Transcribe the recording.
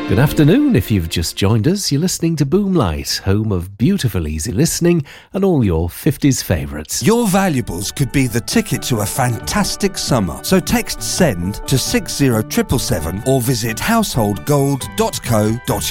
Good afternoon. If you've just joined us, you're listening to Boomlight, home of beautiful easy listening and all your 50s favourites. Your valuables could be the ticket to a fantastic summer. So text SEND to 60777 or visit householdgold.co.uk.